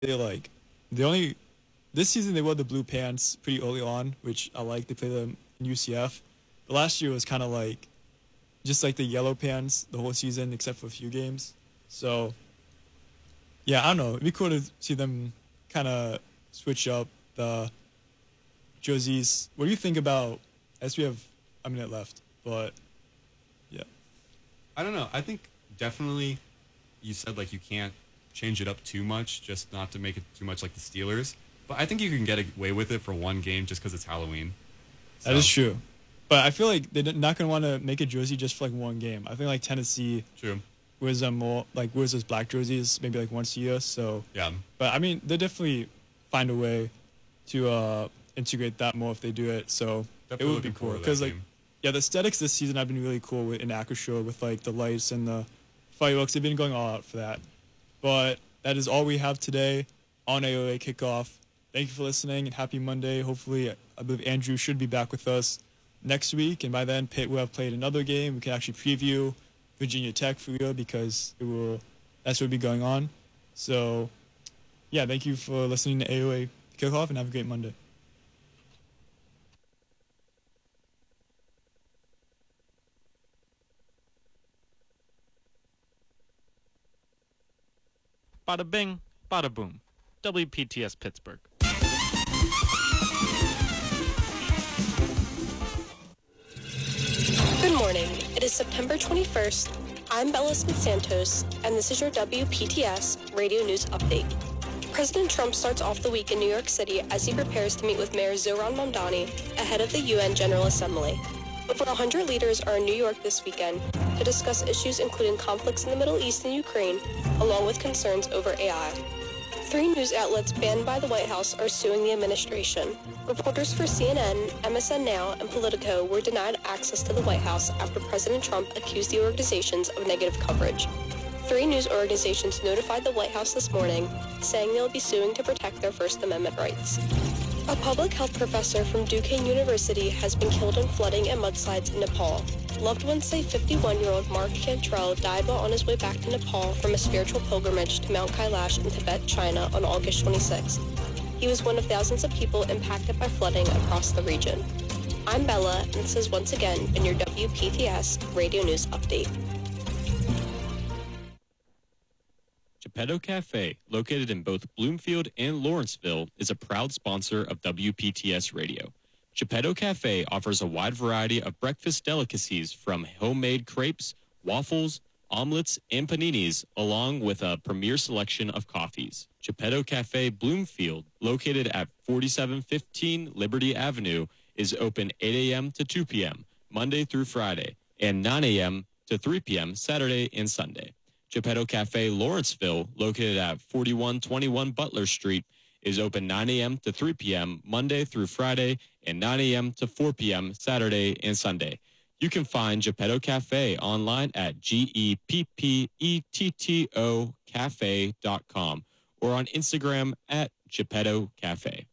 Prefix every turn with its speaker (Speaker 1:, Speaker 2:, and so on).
Speaker 1: they like they only this season they wore the blue pants pretty early on, which I like. They play them in UCF. But last year was kind of like just like the yellow pants the whole season except for a few games. So yeah, I don't know. It'd be cool to see them kind of switch up the jerseys. What do you think about? As we have a minute left, but yeah,
Speaker 2: I don't know. I think definitely you said like you can't change it up too much, just not to make it too much like the Steelers. But I think you can get away with it for one game just because it's Halloween.
Speaker 1: that is
Speaker 2: So
Speaker 1: true. But I feel like they're not gonna want to make a jersey just for like one game. I think like Tennessee
Speaker 2: true.
Speaker 1: wears them more like wears those black jerseys maybe like once a year. So,
Speaker 2: Yeah,
Speaker 1: but I mean they definitely find a way to integrate that more if they do it. So it
Speaker 2: definitely
Speaker 1: would be
Speaker 2: looking
Speaker 1: cool
Speaker 2: forward to that
Speaker 1: because like
Speaker 2: game.
Speaker 1: yeah, the aesthetics this season have been really cool in Acrisure with like the lights and the fireworks. They've been going all out for that. But that is all we have today on AOA Kickoff. Thank you for listening and happy Monday. Hopefully, I believe Andrew should be back with us next week. And by then, Pitt will have played another game. We can actually preview Virginia Tech for you because that's what will be going on. So, yeah, thank you for listening to AOA Kickoff and have a great Monday.
Speaker 3: Bada bing, bada boom. WPTS Pittsburgh.
Speaker 4: Good morning. It is September 21st. I'm Bella Smith Santos, and this is your WPTS Radio News Update. President Trump starts off the week in New York City as he prepares to meet with Mayor Zohran Mamdani ahead of the UN General Assembly. Over 100 leaders are in New York this weekend to discuss issues including conflicts in the Middle East and Ukraine, along with concerns over AI. 3 news outlets banned by the White House are suing the administration. Reporters for CNN, MSN Now, and Politico were denied access to the White House after President Trump accused the organizations of negative coverage. 3 news organizations notified the White House this morning, saying they'll be suing to protect their First Amendment rights. A public health professor from Duquesne University has been killed in flooding and mudslides in Nepal. Loved ones say 51-year-old Mark Cantrell died while on his way back to Nepal from a spiritual pilgrimage to Mount Kailash in Tibet, China on August 26th. He was one of thousands of people impacted by flooding across the region. I'm Bella, and this has once again been your WPTS Radio News Update.
Speaker 5: Geppetto Cafe, located in both Bloomfield and Lawrenceville, is a proud sponsor of WPTS Radio. Geppetto Cafe offers a wide variety of breakfast delicacies from homemade crepes, waffles, omelets, and paninis, along with a premier selection of coffees. Geppetto Cafe Bloomfield, located at 4715 Liberty Avenue, is open 8 a.m. to 2 p.m., Monday through Friday, and 9 a.m. to 3 p.m. Saturday and Sunday. Geppetto Cafe Lawrenceville, located at 4121 Butler Street, is open 9 a.m. to 3 p.m. Monday through Friday and 9 a.m. to 4 p.m. Saturday and Sunday. You can find Geppetto Cafe online at GEPPETTO cafe.com or on Instagram at Geppetto Cafe.